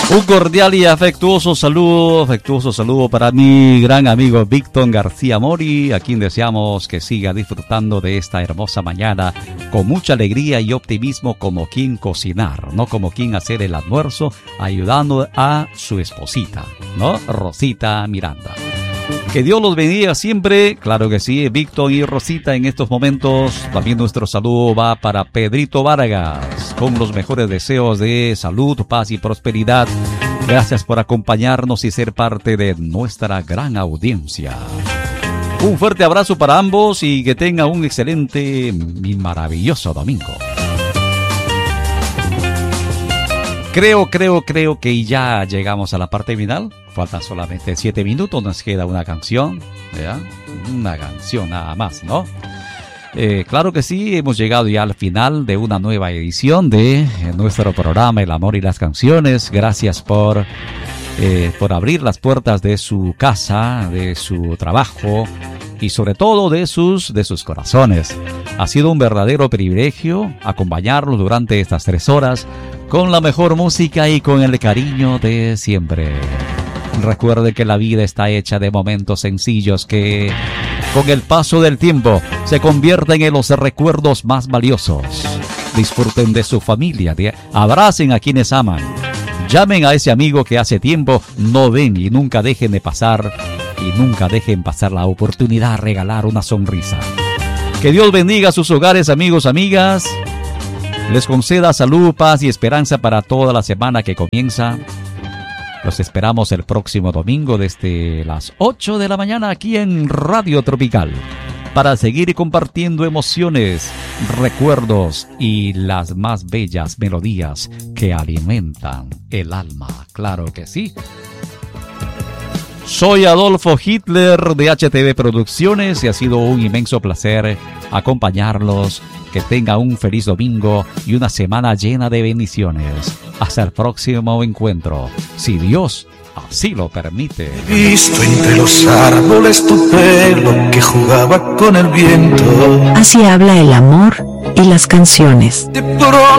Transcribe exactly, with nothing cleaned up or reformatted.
Un cordial y afectuoso saludo, afectuoso saludo para mi gran amigo Víctor García Mori, a quien deseamos que siga disfrutando de esta hermosa mañana con mucha alegría y optimismo, como quien cocinar, no como quien hacer el almuerzo, ayudando a su esposita, ¿no? Rosita Miranda. Que Dios los bendiga siempre, claro que sí, Víctor y Rosita en estos momentos. También nuestro saludo va para Pedrito Vargas, con los mejores deseos de salud, paz y prosperidad. Gracias por acompañarnos y ser parte de nuestra gran audiencia. Un fuerte abrazo para ambos y que tengan un excelente y maravilloso domingo. Creo, creo, creo que ya llegamos a la parte final. Faltan solamente siete minutos, nos queda una canción, ¿verdad? Una canción nada más, ¿no? Eh, claro que sí, hemos llegado ya al final de una nueva edición de nuestro programa El Amor y las Canciones. Gracias por, eh, por abrir las puertas de su casa, de su trabajo y sobre todo de sus, de sus corazones. Ha sido un verdadero privilegio acompañarlos durante estas tres horas con la mejor música y con el cariño de siempre. Recuerde que la vida está hecha de momentos sencillos que, con el paso del tiempo, se convierten en los recuerdos más valiosos. Disfruten de su familia, de, abracen a quienes aman, llamen a ese amigo que hace tiempo no ven y nunca dejen de pasar, y nunca dejen pasar la oportunidad de regalar una sonrisa. Que Dios bendiga sus hogares, amigos, amigas. Les conceda salud, paz y esperanza para toda la semana que comienza. Los esperamos el próximo domingo desde las ocho de la mañana aquí en Radio Tropical para seguir compartiendo emociones, recuerdos y las más bellas melodías que alimentan el alma. Claro que sí. Soy Adolfo Hitler de H T V Producciones y ha sido un inmenso placer acompañarlos. Que tenga un feliz domingo y una semana llena de bendiciones. Hasta el próximo encuentro, si Dios así lo permite. He visto entre los árboles tu pelo que jugaba con el viento. Así habla el amor y las canciones. De pronto